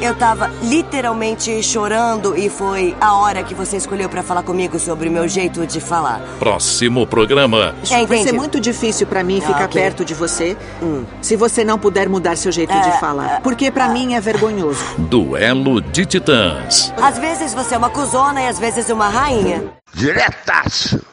Eu tava literalmente chorando e foi a hora que você escolheu pra falar comigo sobre o meu jeito de falar. Próximo programa. Vai ser muito difícil pra mim ficar perto de você se você não puder mudar seu jeito de falar. Porque pra mim é vergonhoso. Duelo de Titãs. Às vezes você é uma cuzona e às vezes uma rainha. Diretaço.